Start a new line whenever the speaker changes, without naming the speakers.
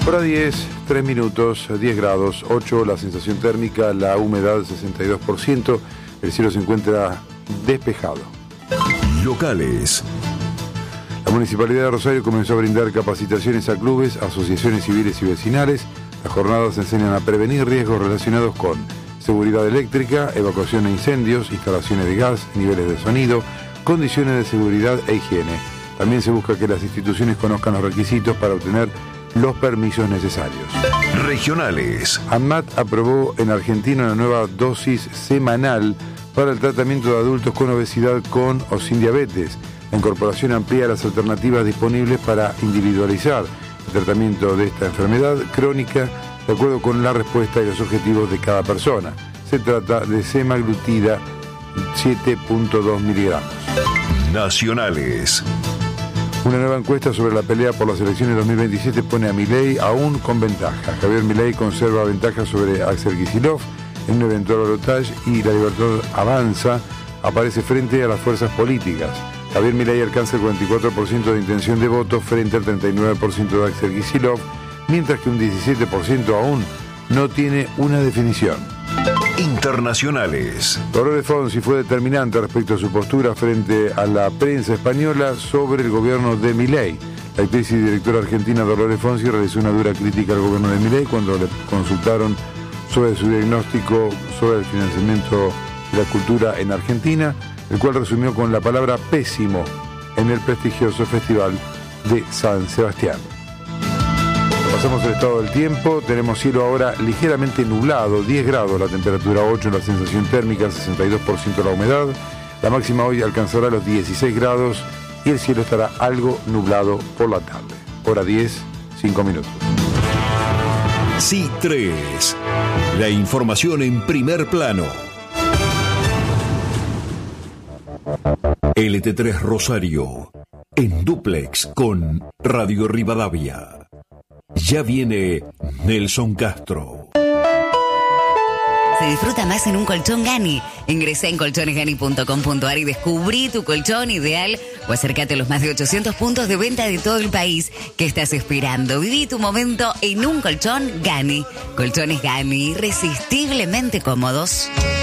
Hora 10, 3 minutos, 10 grados, 8 la sensación térmica, la humedad 62%, el cielo se encuentra despejado.
Locales.
La Municipalidad de Rosario comenzó a brindar capacitaciones a clubes, asociaciones civiles y vecinales. Las jornadas enseñan a prevenir riesgos relacionados con seguridad eléctrica, evacuación de incendios, instalaciones de gas, niveles de sonido, condiciones de seguridad e higiene. También se busca que las instituciones conozcan los requisitos para obtener los permisos necesarios.
Regionales.
ANMAT aprobó en Argentina una nueva dosis semanal para el tratamiento de adultos con obesidad con o sin diabetes. La incorporación amplía las alternativas disponibles para individualizar el tratamiento de esta enfermedad crónica de acuerdo con la respuesta y los objetivos de cada persona. Se trata de semaglutida 7.2 miligramos.
Nacionales.
Una nueva encuesta sobre la pelea por las elecciones 2027 pone a Milei aún con ventaja. Javier Milei conserva ventaja sobre Axel Kicillof en un eventual balotaje y La Libertad Avanza aparece frente a las fuerzas políticas. Javier Milei alcanza el 44% de intención de voto frente al 39% de Axel Kicillof, mientras que un 17% aún no tiene una definición.
Internacionales.
Dolores Fonsi fue determinante respecto a su postura frente a la prensa española sobre el gobierno de Milei. La actriz y directora argentina Dolores Fonsi realizó una dura crítica al gobierno de Milei cuando le consultaron sobre su diagnóstico sobre el financiamiento de la cultura en Argentina, el cual resumió con la palabra pésimo en el prestigioso Festival de San Sebastián. Pasamos el estado del tiempo, tenemos cielo ahora ligeramente nublado, 10 grados la temperatura, 8 la sensación térmica, 62% la humedad. La máxima hoy alcanzará los 16 grados y el cielo estará algo nublado por la tarde. Hora 10, 5 minutos.
Sí 3. La información en primer plano. LT3 Rosario, en dúplex con Radio Rivadavia. Ya viene Nelson Castro.
Se disfruta más en un colchón Gani. Ingresá en colchonesgani.com.ar y descubrí tu colchón ideal o acércate a los más de 800 puntos de venta de todo el país. ¿Qué estás esperando? Viví tu momento en un colchón Gani. Colchones Gani, irresistiblemente cómodos.